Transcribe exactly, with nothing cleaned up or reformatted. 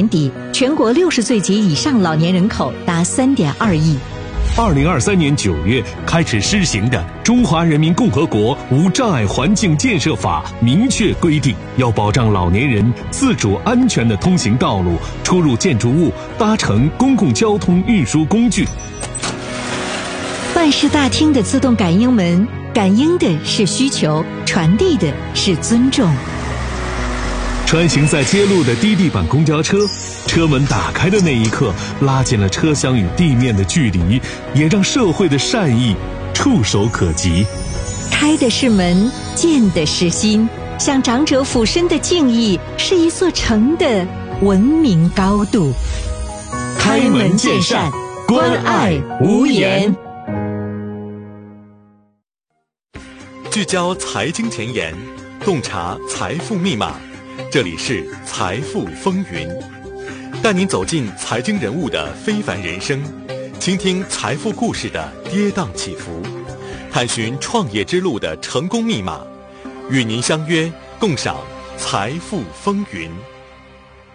年底，全国六十岁及以上老年人口达 三点二亿。 二零二三年九月开始施行的《中华人民共和国无障碍环境建设法》明确规定，要保障老年人自主安全地通行道路、出入建筑物、搭乘公共交通运输工具。 办事大厅的自动感应门，感应的是需求，传递的是尊重。 穿行在街路的低地板公交车，车门打开的那一刻，拉近了车厢与地面的距离，也让社会的善意触手可及。 开的是门，见的是心，向长者俯身的敬意，是一座城的文明高度。 开门见山，关爱无言。 聚焦财经前沿，洞察财富密码。这里是财富风云，带您走进财经人物的非凡人生，倾听财富故事的跌宕起伏，探寻创业之路的成功密码，与您相约共赏财富风云。